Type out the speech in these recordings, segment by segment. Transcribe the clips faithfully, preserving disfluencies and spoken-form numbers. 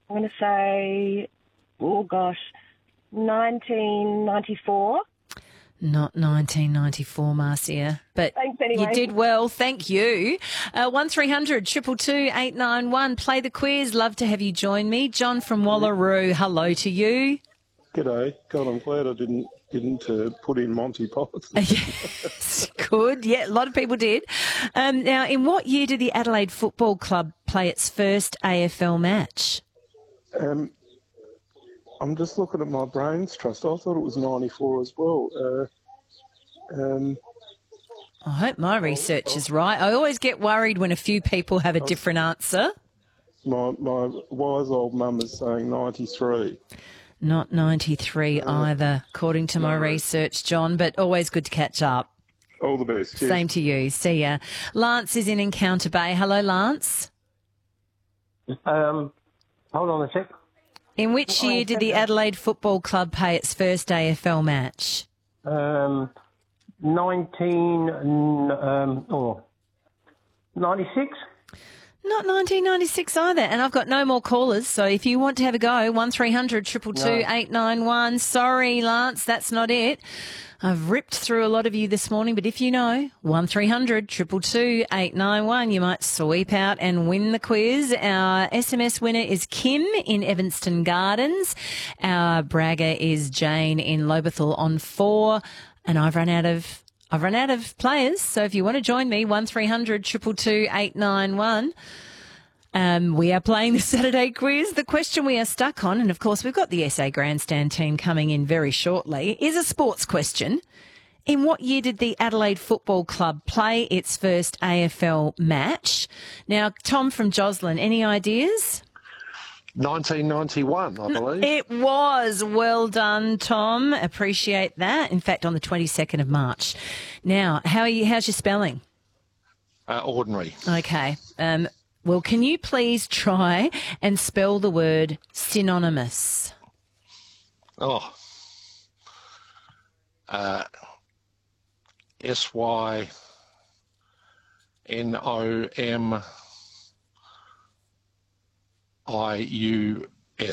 I'm going to say, oh gosh, nineteen ninety-four. Not nineteen ninety-four, Marcia, but Thanks anyway. You did well. Thank you. Uh, one three hundred two two two eight nine one. Play the quiz. Love to have you join me. John from Wallaroo, hello to you. G'day. God, I'm glad I didn't didn't uh, put in Monty Python. Yes, good. Yeah, a lot of people did. Um, now, in what year did the Adelaide Football Club play its first A F L match? Um, I'm just looking at my brains trust. I thought it was ninety-four as well. Uh, um, I hope my research is right. I always get worried when a few people have a different answer. My my wise old mum is saying ninety-three. Not ninety-three uh, either, according to my no. research, John, but always good to catch up. All the best. Cheers. Same to you. See ya. Lance is in Encounter Bay. Hello, Lance. Um, hold on a sec. In which year did the Adelaide Football Club play its first A F L match? Um, nineteen, um, oh, ninety-six. Not nineteen ninety-six either. And I've got no more callers, so if you want to have a go, one three hundred two two two eight nine one. Sorry, Lance, that's not it. I've ripped through a lot of you this morning, but if you know, one three hundred two two two eight nine one, you might sweep out and win the quiz. Our S M S winner is Kim in Evanston Gardens. Our bragger is Jane in Lobethal on four. And I've run out of I've run out of players, so if you want to join me, one three hundred two two two eight nine one. Um, we are playing the Saturday quiz. The question we are stuck on, and of course we've got the S A Grandstand team coming in very shortly, is a sports question. In what year did the Adelaide Football Club play its first A F L match? Now, Tom from Joslin, any ideas? nineteen ninety-one, I believe. It was. Well done, Tom. Appreciate that. In fact, on the twenty-second of March. Now, how are you? How's your spelling? Uh, ordinary. Okay. Um, well, can you please try and spell the word synonymous? Oh. Uh, S Y N O M I U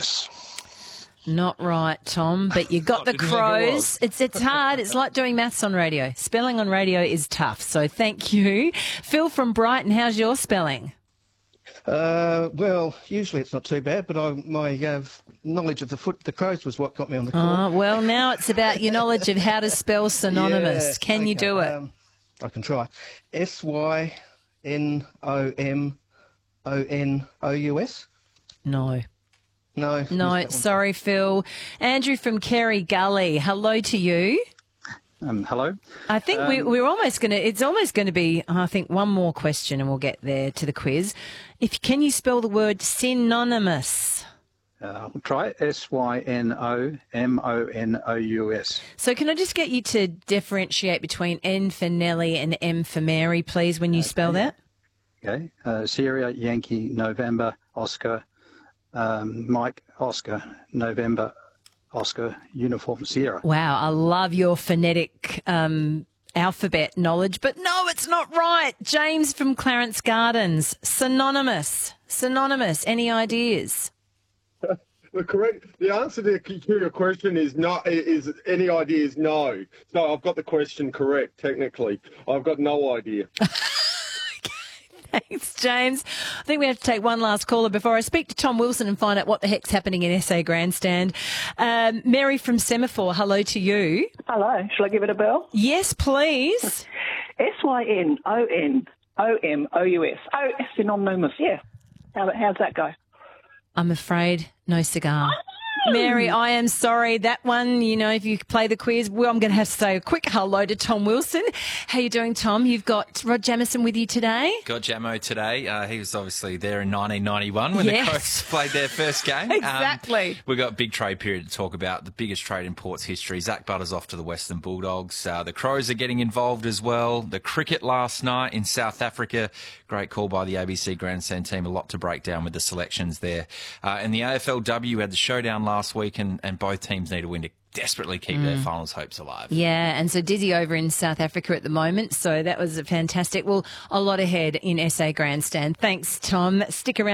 S. Not right, Tom, but you got the crows. It's it's hard. It's like doing maths on radio. Spelling on radio is tough, so thank you. Phil from Brighton, how's your spelling? Uh, well, usually it's not too bad, but I, my uh, knowledge of the foot, the crows was what got me on the call. Oh, well, now it's about your knowledge of how to spell synonymous. Yes, Can okay. you do it? Um, I can try. S Y N O M O N O U S? No. No. No, sorry, Phil. Andrew from Kerry Gully, hello to you. Um, hello. I think um, we, we're almost going to, it's almost going to be, I think, one more question and we'll get there to the quiz. If Can you spell the word synonymous? Uh, I'll try S Y N O M O N O U S. So can I just get you to differentiate between N for Nelly and M for Mary, please, when you okay. spell that? Okay. Uh, Sierra, Yankee, November, Oscar, um, Mike, Oscar, November, Oscar, Uniform, Sierra. Wow, I love your phonetic um, alphabet knowledge, but no, it's not right. James from Clarence Gardens, synonymous, synonymous. Any ideas? The correct, the answer to your question is not. Is any idea is no. So I've got the question correct. Technically, I've got no idea. Thanks, James. I think we have to take one last caller before I speak to Tom Wilson and find out what the heck's happening in S A Grandstand. Um, Mary from Semaphore, hello to you. Hello. Shall I give it a bell? Yes, please. S Y N O N O M O U S. Oh, synonymous, yeah. How, how's that go? I'm afraid no cigar. Mary, I am sorry. That one, you know, if you play the quiz, well, I'm going to have to say a quick hello to Tom Wilson. How you doing, Tom? You've got Rod Jamison with you today. Got Jamo today. Uh, he was obviously there in nineteen ninety-one when yes. the Crows played their first game. Exactly. Um, we've got a big trade period to talk about, the biggest trade in Port's history. Zach Butter's off to the Western Bulldogs. Uh, the Crows are getting involved as well. The cricket last night in South Africa. Great call by the A B C Grandstand team. A lot to break down with the selections there. Uh, and the A F L W had the showdown last week, and, and both teams need a win to desperately keep mm. their finals hopes alive. Yeah, and so Dizzy over in South Africa at the moment, so that was fantastic. Well, a lot ahead in S A Grandstand. Thanks, Tom. Stick around.